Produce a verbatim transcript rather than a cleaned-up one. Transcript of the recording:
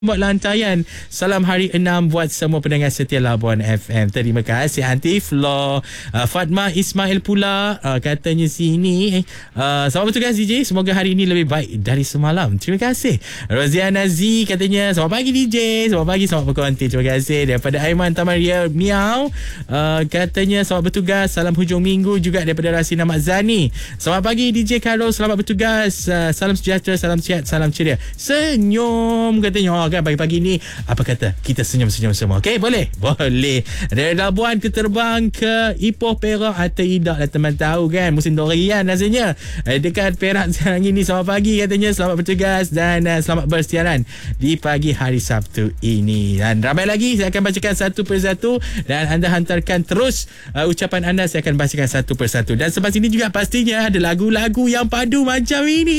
buat lantaian. Salam hari enam buat semua pendengar setia Labuan F M. Terima kasih Aunty Flo. uh, Fatma Ismail pula uh, katanya sini uh, selamat bertugas D J, semoga hari ini lebih baik dari semalam. Terima kasih. Roziana Z katanya selamat pagi D J, selamat pagi, selamat berkonti. Terima kasih. Daripada Aiman Tamaria Miau uh, katanya selamat bertugas, salam hujung minggu. Juga daripada Rasina Mak Zani, selamat pagi D J Karol, selamat bertugas, uh, salam sejahtera, salam sihat, salam ceria, senyum katanya. Oh, kan pagi-pagi ni apa kata kita senyum-senyum semua. Okey, boleh? Boleh. Dari Labuan kita terbang ke Ipoh, Perak atau Idak lah, teman tahu kan, musim durian rasanya. Eh, dekat Perak sekarang ini. Selamat pagi katanya, selamat bertugas dan uh, selamat bersiaran di pagi hari Sabtu ini. Dan ramai lagi, saya akan bacakan satu persatu dan anda hantarkan terus uh, ucapan anda, saya akan bacakan satu persatu. Dan selepas ini juga pastinya ada lagu-lagu yang padu macam ini.